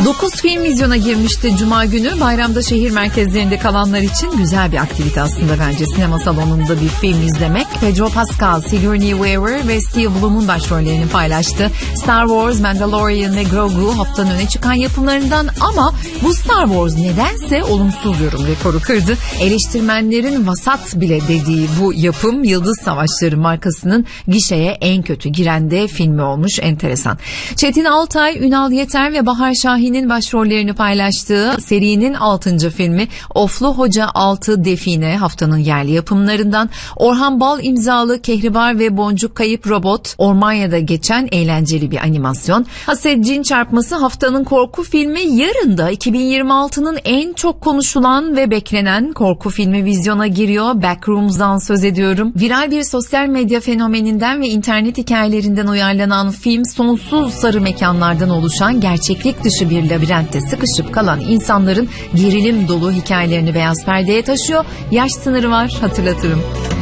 9 film vizyona girmişti Cuma günü. Bayramda şehir merkezlerinde kalanlar için güzel bir aktivite aslında bence. Sinema salonunda bir film izlemek. Pedro Pascal, Sigourney Weaver ve Steve Blum'un başrollerini paylaştı. Star Wars, Mandalorian ve Grogu haftanın öne çıkan yapımlarından ama bu Star Wars nedense olumsuz yorum rekoru kırdı. Eleştirmenlerin vasat bile dediği bu yapım Yıldız Savaşları markasının gişeye en kötü giren de filmi olmuş. Enteresan. Çetin Altay, Ünal Yeter ve Bahar Şahin'in başrollerini paylaştığı serinin 6. filmi Oflu Hoca 6 Define haftanın yerli yapımlarından. Orhan Bal imzalı Kehribar ve Boncuk Kayıp Robot Ormanya'da geçen eğlenceli bir animasyon. Haset Cin Çarpması haftanın korku filmi. Yarın da 2026'nın en çok konuşulan ve beklenen korku filmi vizyona giriyor. Backrooms'dan söz ediyorum. Viral bir sosyal medya fenomeninden ve internet hikayelerinden uyarlanan film sonsuz sarı mekanlardan oluşan gerçeklik dışı bir labirentte sıkışıp kalan insanların gerilim dolu hikayelerini beyaz perdeye taşıyor. Yaş sınırı var, hatırlatırım.